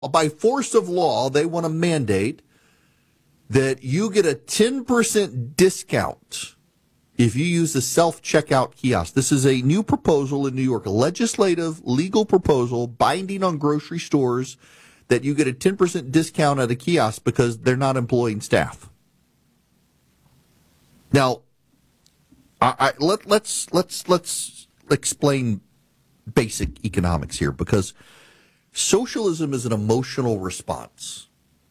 by force of law, they want to mandate that you get a 10% discount if you use the self-checkout kiosk. This is a new proposal in New York, a legislative legal proposal binding on grocery stores that you get a 10% discount at a kiosk because they're not employing staff. Now, let's explain basic economics here, because socialism is an emotional response.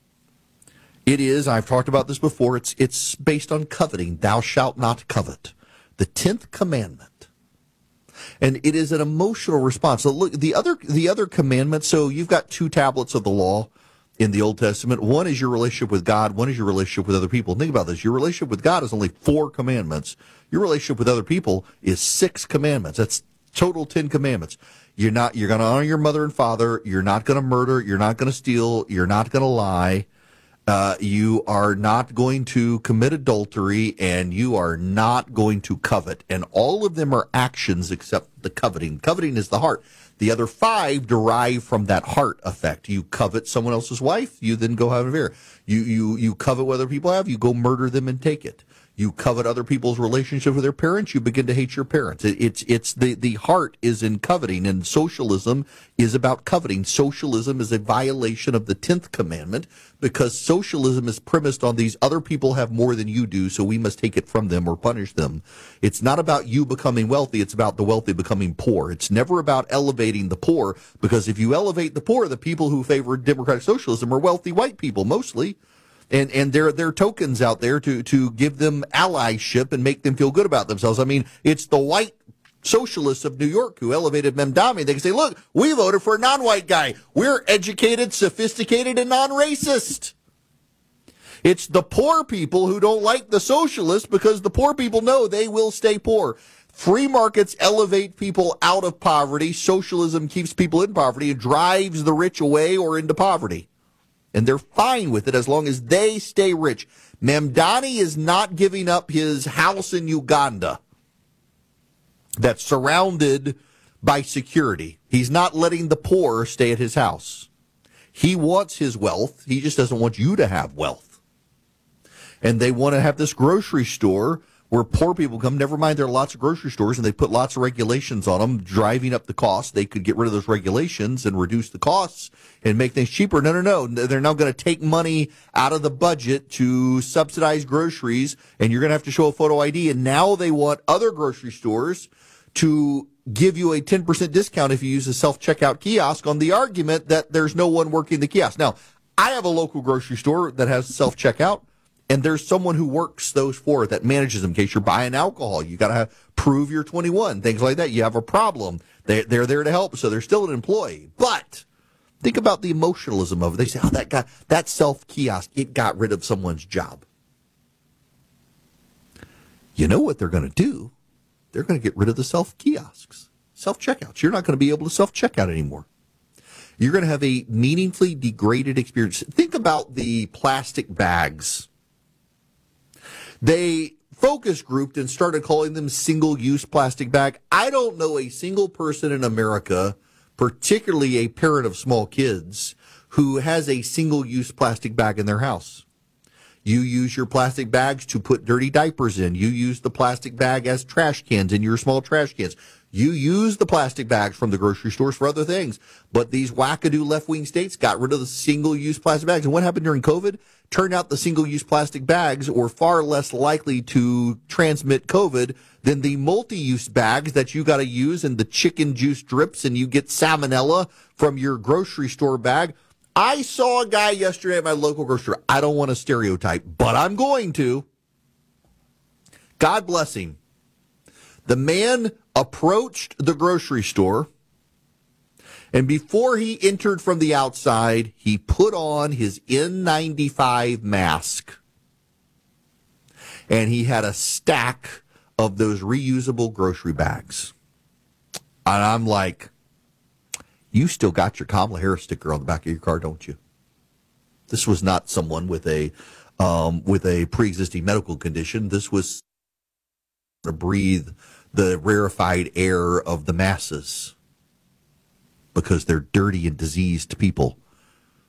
It is, I've talked about this before, it's based on coveting. Thou shalt not covet. The 10th commandment. And it is an emotional response. So look, the other commandments, so you've got 2 tablets of the law in the Old Testament. One is your relationship with God, one is your relationship with other people. Think about this. Your relationship with God is only 4 commandments. Your relationship with other people is 6 commandments. That's total 10 commandments. You're going to honor your mother and father. You're not going to murder. You're not going to steal. You're not going to lie. You are not going to commit adultery, and you are not going to covet. And all of them are actions except the coveting. Coveting is the heart. The other 5 derive from that heart effect. You covet someone else's wife, you then go have an affair. You covet what other people have, you go murder them and take it. You covet other people's relationship with their parents, you begin to hate your parents. It's the heart is in coveting, and socialism is about coveting. Socialism is a violation of the 10th commandment, because socialism is premised on these other people have more than you do, so we must take it from them or punish them. It's not about you becoming wealthy, it's about the wealthy becoming poor. It's never about elevating the poor, because if you elevate the poor, the people who favor democratic socialism are wealthy white people mostly. And there are tokens out there to give them allyship and make them feel good about themselves. I mean, it's the white socialists of New York who elevated Mamdani. They can say, look, we voted for a non-white guy. We're educated, sophisticated, and non-racist. It's the poor people who don't like the socialists because the poor people know they will stay poor. Free markets elevate people out of poverty. Socialism keeps people in poverty and drives the rich away or into poverty. And they're fine with it as long as they stay rich. Mamdani is not giving up his house in Uganda that's surrounded by security. He's not letting the poor stay at his house. He wants his wealth. He just doesn't want you to have wealth. And they want to have this grocery store where poor people come. Never mind, there are lots of grocery stores, and they put lots of regulations on them, driving up the cost. They could get rid of those regulations and reduce the costs and make things cheaper. No. They're now going to take money out of the budget to subsidize groceries, and you're going to have to show a photo ID. And now they want other grocery stores to give you a 10% discount if you use a self-checkout kiosk on the argument that there's no one working the kiosk. Now, I have a local grocery store that has self-checkout. And there's someone who works those for it, that manages them. In case you're buying alcohol, you got to prove you're 21, things like that. You have a problem. They're there to help, so they're still an employee. But think about the emotionalism of it. They say, oh, that guy, that self-kiosk, it got rid of someone's job. You know what they're going to do? They're going to get rid of the self-kiosks, self-checkouts. You're not going to be able to self-checkout anymore. You're going to have a meaningfully degraded experience. Think about the plastic bags. They focus grouped and started calling them single-use plastic bag. I don't know a single person in America, particularly a parent of small kids, who has a single-use plastic bag in their house. You use your plastic bags to put dirty diapers in. You use the plastic bag as trash cans in your small trash cans. You use the plastic bags from the grocery stores for other things. But these wackadoo left-wing states got rid of the single-use plastic bags. And what happened during COVID? Turned out the single-use plastic bags were far less likely to transmit COVID than the multi-use bags that you got to use and the chicken juice drips, and you get salmonella from your grocery store bag. I saw a guy yesterday at my local grocery store. I don't want to stereotype, but I'm going to. God bless him. The man approached the grocery store, and before he entered from the outside, he put on his N95 mask. And he had a stack of those reusable grocery bags. And I'm like, you still got your Kamala Harris sticker on the back of your car, don't you? This was not someone with a pre-existing medical condition. This was to breathe the rarefied air of the masses, because they're dirty and diseased people.